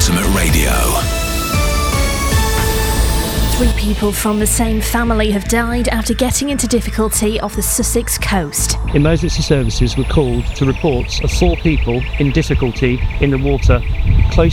Ultimate Radio. 3 people from the same family have died after getting into difficulty off the Sussex coast. Emergency services were called to reports of 4 people in difficulty in the water close